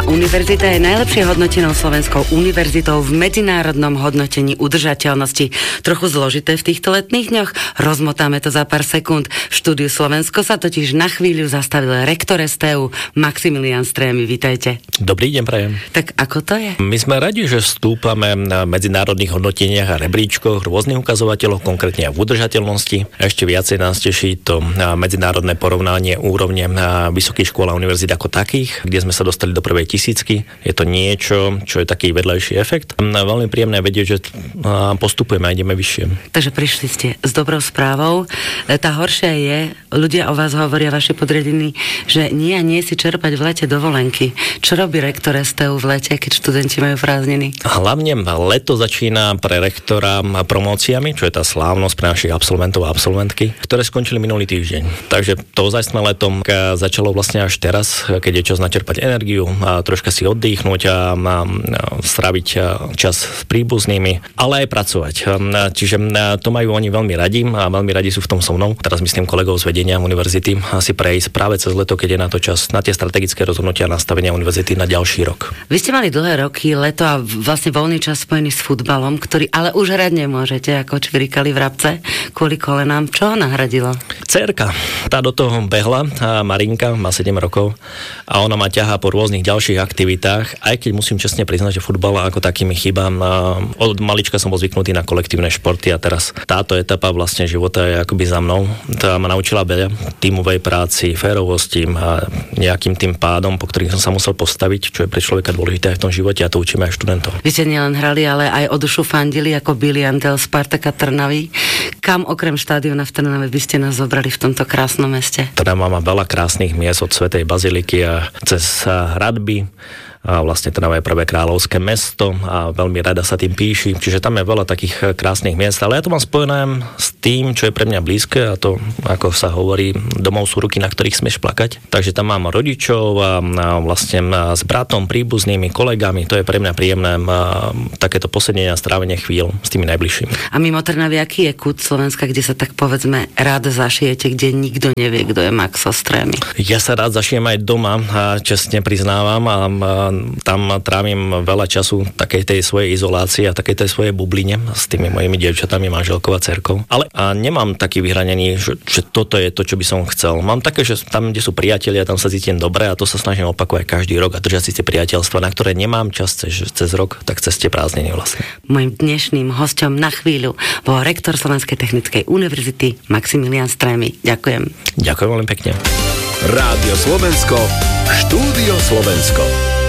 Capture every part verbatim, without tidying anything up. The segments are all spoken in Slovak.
univerzita je najlepšie hodnotenou slovenskou univerzitou v medzinárodnom hodnotení udržateľnosti. Trochu zložité v týchto letných dňoch? Rozmotáme to za pár sekúnd. V štúdiu Slovensko sa totiž na chvíľu zastavil rektor es té ú Maximilián Strémy. Vítajte. Dobrý deň, prajem. Tak ako to je? My sme radi, že vstúpame na medzinárodných hodnoteniach a rebríčkoch rôznych ukazovateľov, konkrétne aj v udržateľnosti. Ešte viacej nás teší to medzinárodné porovnanie úrovne vysokých škôl a univerzít ako takých, kde sme sa dostali do prvej tisícky. Je to niečo, čo je taký vedľajší efekt. Veľmi príjemné vedieť, že postupujeme a ideme vyššie. Takže prišli ste s dobrou správou. Tá horšia je, ľudia o vás hovoria, vaši podriadení, že nie a nie si čerpať v lete dovolenky. Čo robí rektor es té ú v lete, keď študenti majú prázdniny? Hlavne leto začína pre rektora promóciami, čo je tá slávnosť pre našich absolventov a absolventky, ktoré skončili minulý týždeň. Takže to ozajstné letom začalo vlastne až teraz, keď je čas načerpať energiu a troška si oddychnúť a, a stráviť čas s príbuznými, ale aj pracovať. Čiže to majú oni veľmi radi a veľmi radi sú v tom so mnou. Teraz myslím kolegov z vedenia univerzity asi prejsť práve cez leto, keď je na to čas, na tie strategické rozhodnutia a nastavenia univerzity na ďalší rok. Vy ste mali dlhé roky leto a vlastne voľný čas spojený s futbalom, ktorý ale už hrať nemôžete, ako čvirikali vrabce kvôli kolenám. Čo ho nahradilo? Cérka. Tá do toho behla, Marinka, má sedem rokov a ona ma ťahá po rôznych ďalších aktivitách, aj keď musím čestne priznať, že futbal ako taký mi chýba. Od malička som bol zvyknutý na kolektívne športy a teraz táto etapa vlastne života je akoby za mnou. Tá ma naučila veľa tímovej práci, férovosti a nejakým tým pádom, po ktorých som sa musel postaviť, čo je pre človeka dôležité aj v tom živote a to učíme aj študentov. Vy ste nielen hrali, ale aj o dušu fandili ako Billy Andel Spartaka Trnavy. Kam okrem štádiona v Trnave by ste nás zobrali v tomto krásnom meste? Trnava má veľa krásnych miest od Svätej Baziliky a cez hradby. A vlastne Trnava je prvé kráľovské mesto a veľmi rada sa tým píši, čiže tam je veľa takých krásnych miest, ale ja to mám spojené s tým, čo je pre mňa blízke a to, ako sa hovorí, domov sú ruky, na ktorých smieš plakať. Takže tam mám rodičov a, a vlastne s bratom, príbuznými, kolegami, to je pre mňa príjemné a, takéto posedenie a strávenie chvíľ s tými najbližšími. A mimo Trnavy, aký je kút Slovenska, kde sa tak povedzme rád zašijete, kde nikto nevie, kto je Maxo Strémy? Ja sa rád zašijem aj doma, a čestne priznávam a, a tam trávim veľa času takej tej svojej izolácii a takej tej svojej bubline s tými mojimi dievčatami, manželkou a dcerkou. Ale a nemám taký vyhranený, že, že toto je to, čo by som chcel. Mám také, že tam, kde sú priatelia, tam sa cítim dobre a to sa snažím opakovať každý rok a držať si tie priateľstva, na ktoré nemám čas cez, cez rok, tak cez tie prázdniny vlastne. Mojím dnešným hosťom na chvíľu bol rektor Slovenskej technickej univerzity Maximilián Strémy. Ďakujem. Ďakujem veľmi pekne. Rádio Slovensko, štúdio Slovensko.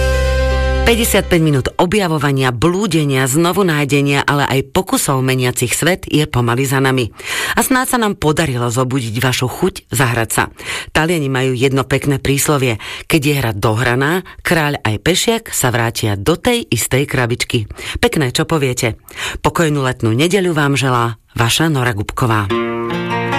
päťdesiatpäť minút objavovania, blúdenia, znovu nájdenia, ale aj pokusov meniacich svet je pomaly za nami. A snáď sa nám podarilo zobudiť vašu chuť zahrať sa. Taliani majú jedno pekné príslovie. Keď je hra dohraná, kráľ aj pešiak sa vrátia do tej istej krabičky. Pekné, čo poviete? Pokojnú letnú nedeľu vám želá vaša Nora Gubková.